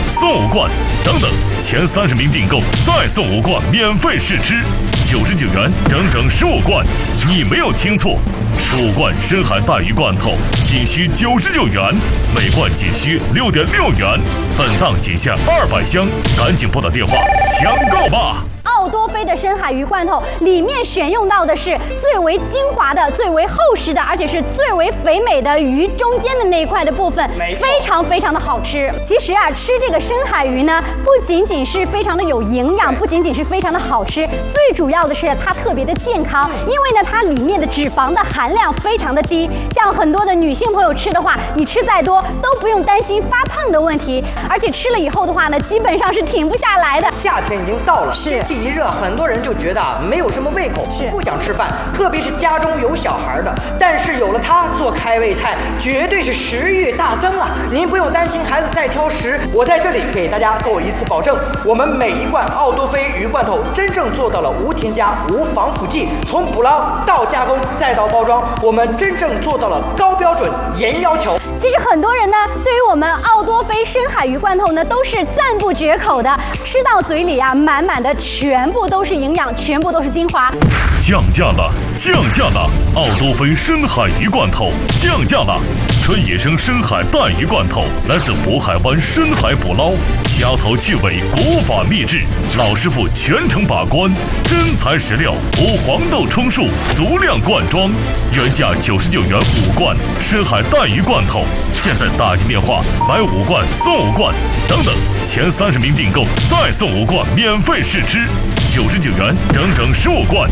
送5罐，等等，前30名订购再送5罐免费试吃，99元整整15罐，你没有听错，15罐深海带鱼罐头仅需99元，每罐仅需6.6元，本档仅限200箱，赶紧拨打电话抢购吧！ 奥多菲的深海鱼罐头里面选用到的是最为精华的、最为厚实的，而且是最为肥美的鱼中间的那一块的部分，非常非常的好吃。其实啊，吃这个深海鱼呢，不仅仅是非常的有营养，不仅仅是非常的好吃，最主要的是它特别的健康，因为呢，它里面的脂肪的含量非常的低。像很多的女性朋友吃的话，你吃再多都不用担心发胖的问题，而且吃了以后的话呢，基本上是停不下来的。 夏天已经到了， 是。 天气一热，很多人就觉得没有什么胃口，不想吃饭，特别是家中有小孩的。但是有了它做开胃菜，绝对是食欲大增啊！您不用担心孩子再挑食，我在这里给大家做一次保证，我们每一罐奥多菲鱼罐头真正做到了无添加、无防腐剂，从捕捞到加工再到包装，我们真正做到了高标准、严要求。 其实很多人呢，对于我们奥多菲深海鱼罐头呢，都是赞不绝口的，吃到嘴里啊，满满的全部都是营养，全部都是精华。 降价了，降价了！奥多菲深海鱼罐头降价了，纯野生深海带鱼罐头来自渤海湾深海捕捞，掐头去尾，古法秘制，老师傅全程把关，真材实料，无黄豆充数，足量灌装，原价99元5罐深海带鱼罐头，现在打进电话买5罐送5罐，等等，前30名订购再送5罐免费试吃，99元整整15罐。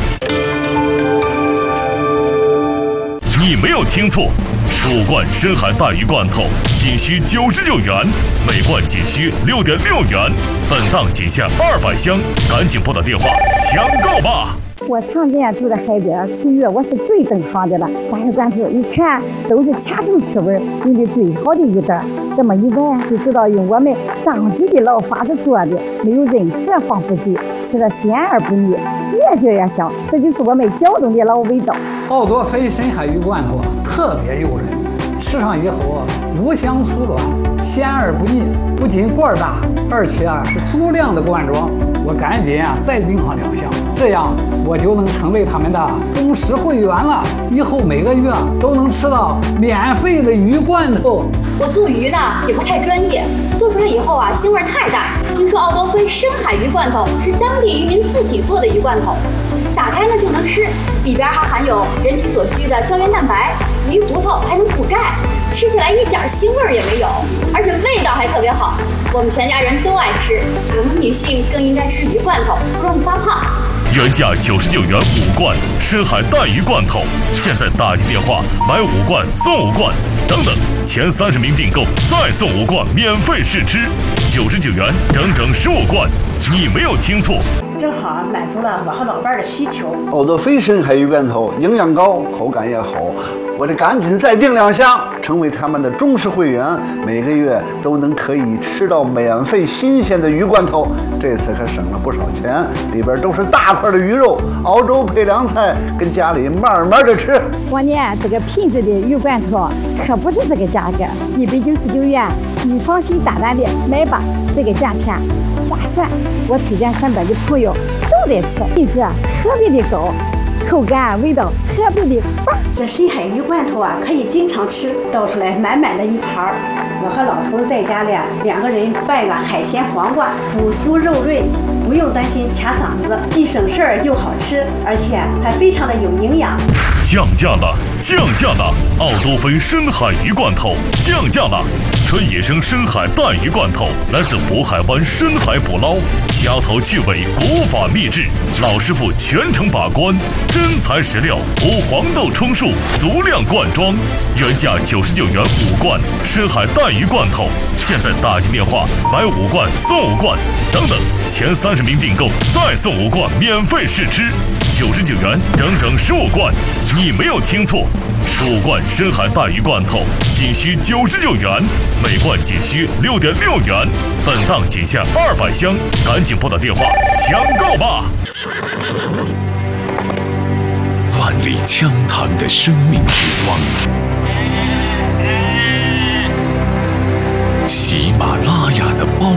你没有听错，15罐深海带鱼罐头仅需99元，每罐仅需6.6元，本档仅限200箱，赶紧拨打电话抢购吧！ 我常年住在海边，吃鱼我是最懂行的了。大鱼罐头一看都是掐中去味，用的最好的鱼蛋，这么一闻就知道用我们当地的老法子做的，没有任何防腐剂，吃了鲜而不腻，越嚼越香，这就是我们胶东的老味道。 奥多菲深海鱼罐头特别诱人，吃上以后无香酥软，鲜而不腻，不仅罐大，而且是足量的灌装。我赶紧再订上2箱，这样我就能成为他们的忠实会员了。以后每个月都能吃到免费的鱼罐头。 我做鱼呢也不太专业，做出来以后腥味太大。听说奥多菲深海鱼罐头是当地渔民自己做的鱼罐头，打开呢就能吃，里边还含有人体所需的胶原蛋白，鱼骨头还能补钙，吃起来一点腥味也没有，而且味道还特别好。我们全家人都爱吃，我们女性更应该吃鱼罐头，不容易发胖。 原价99元5罐深海带鱼罐头，现在打进电话买5罐送5罐，等等，前30名订购再送5罐免费试吃，99元整整15罐，你没有听错。 正好满足了我和老伴的需求。 奥多菲深海鱼罐头营养高，口感也好，我得赶紧再订2箱，成为他们的忠实会员，每个月都能可以吃到免费新鲜的鱼罐头。这次可省了不少钱，里边都是大块的鱼肉，熬粥配凉菜，跟家里慢慢的吃。 过年这个品质的鱼罐头可不是这个价格，199元，你放心大胆的买吧，这个价钱划算。我推荐身边的朋友都得吃，品质特别的高，口感味道特别的棒。 这深海鱼罐头可以经常吃，倒出来满满的一盘。我和老头在家里2个人拌个海鲜黄瓜，腐酥肉润，不用担心卡嗓子，既省事儿又好吃，而且还非常的有营养。 降价了，降价了！奥多菲深海鱼罐头降价了，纯野生深海带鱼罐头来自渤海湾深海捕捞，掐头去尾，古法秘制，老师傅全程把关，真材实料，无黄豆充数，足量灌装，原价99元5罐深海带鱼罐头，现在打进电话买5罐送5罐，等等，前30名订购再送5罐免费试吃，99元整整15罐，你没有听错，15罐深海带鱼罐头仅需99元，每罐仅需6.6元，本档仅限200箱，赶紧拨打电话抢购吧！ 万里江塘的生命之光，喜马拉雅的包。